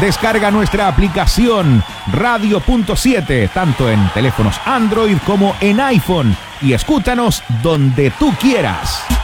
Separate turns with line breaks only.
Descarga nuestra aplicación Radio.7, tanto en teléfonos Android como en iPhone, y escúchanos donde tú quieras.